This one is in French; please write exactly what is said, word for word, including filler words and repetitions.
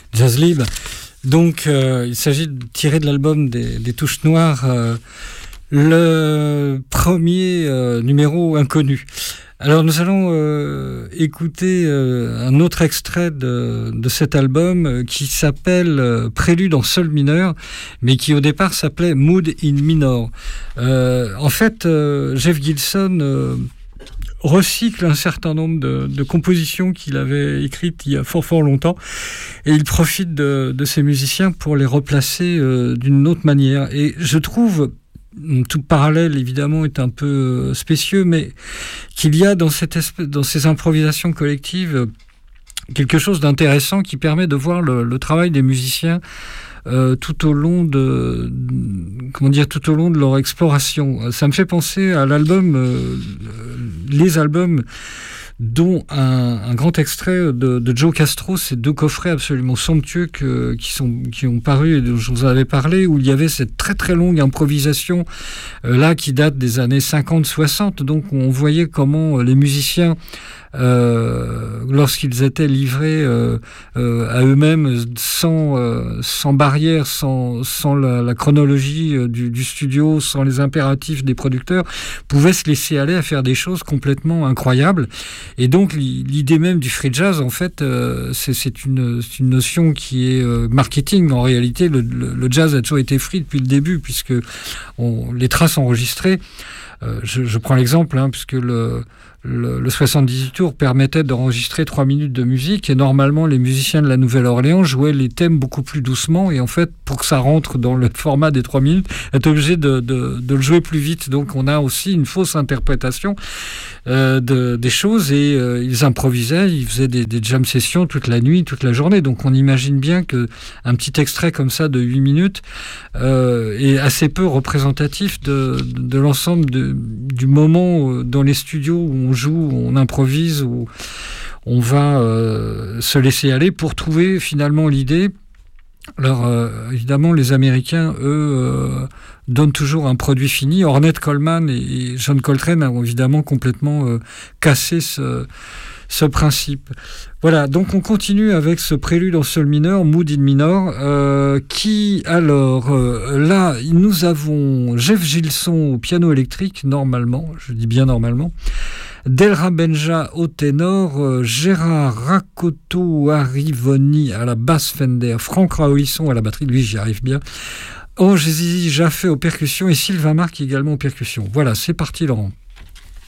Jazz Libre. Donc, euh, il s'agit de tirer de l'album des, des Touches Noires euh, le premier euh, numéro inconnu. Alors, nous allons euh, écouter euh, un autre extrait de, de cet album euh, qui s'appelle euh, Prélude en sol mineur, mais qui au départ s'appelait Mood in Minor. Euh, en fait, euh, Jeff Gilson euh, recycle un certain nombre de, de compositions qu'il avait écrites il y a fort fort longtemps, et il profite de, de ces musiciens pour les replacer euh, d'une autre manière. Et je trouve, tout parallèle évidemment est un peu spécieux, mais qu'il y a dans, cette espèce, dans ces improvisations collectives quelque chose d'intéressant qui permet de voir le, le travail des musiciens Euh, tout au long de, comment dire, tout au long de leur exploration. Ça me fait penser à l'album, euh, les albums dont un, un grand extrait de, de Joe Castro, ces deux coffrets absolument somptueux que, qui, sont, qui ont paru et dont je vous avais parlé, où il y avait cette très très longue improvisation euh, là qui date des années cinquante soixante, donc on voyait comment les musiciens Euh, lorsqu'ils étaient livrés euh, euh, à eux-mêmes sans, euh, sans barrière, sans, sans la, la chronologie euh, du, du studio, sans les impératifs des producteurs, pouvaient se laisser aller à faire des choses complètement incroyables. Et donc l'idée même du free jazz, en fait, euh, c'est, c'est, une, c'est une notion qui est euh, marketing. En réalité, le, le, le jazz a toujours été free depuis le début, puisque on, les traces enregistrées, euh, je, je prends l'exemple, hein, puisque le Le, le soixante-dix-huit tours permettait d'enregistrer trois minutes de musique, et normalement les musiciens de la Nouvelle-Orléans jouaient les thèmes beaucoup plus doucement, et en fait pour que ça rentre dans le format des trois minutes, on est obligé de, de, de le jouer plus vite. Donc on a aussi une fausse interprétation euh, de, des choses, et euh, ils improvisaient, ils faisaient des, des jam sessions toute la nuit, toute la journée. Donc on imagine bien qu'un petit extrait comme ça de huit minutes euh, est assez peu représentatif de, de, de l'ensemble de, du moment dans les studios où on joue, on improvise, où on va euh, se laisser aller pour trouver finalement l'idée. Alors euh, évidemment les Américains, eux, euh, donnent toujours un produit fini. Ornette Coleman et, et John Coltrane ont évidemment complètement euh, cassé ce, ce principe. Voilà, donc on continue avec ce prélude en sol mineur, Mood in Minor, euh, qui alors, euh, là, nous avon Jeff Gilson au piano électrique, normalement, je dis bien normalement, Delra Benja au ténor, euh, Gérard Rakoto Arrivoni à la basse Fender, Franck Raolisson à la batterie, lui j'y arrive bien, Oh Jésus Jaffé aux percussions et Sylvain Marc également aux percussions. Voilà, c'est parti Laurent.